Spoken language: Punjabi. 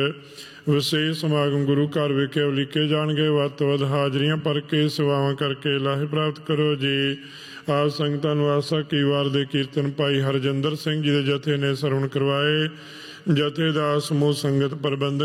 ਵਿਸ਼ੇਸ਼ ਸਮਾਗਮ ਗੁਰੂ ਘਰ ਵਿਖੇ ਉਲੀਕੇ ਜਾਣਗੇ। ਵੱਧ ਤੋਂ ਵੱਧ ਹਾਜ਼ਰੀਆਂ ਭਰ ਕੇ ਸੇਵਾਵਾਂ ਕਰਕੇ ਲਾਹੇ ਪ੍ਰਾਪਤ ਕਰੋ ਜੀ। ਆਪ ਸੰਗਤਾਂ ਨੂੰ ਆਸਾ ਕੀ ਵਾਰ ਦੇ ਕੀਰਤਨ ਭਾਈ ਹਰਜਿੰਦਰ ਸਿੰਘ ਜੀ ਦੇ ਜਥੇ ਨੇ ਸਰਵਣ ਕਰਵਾਏ। ਜਥੇ ਦਾ ਸਮੂਹ ਸੰਗਤ ਪ੍ਰਬੰਧਕ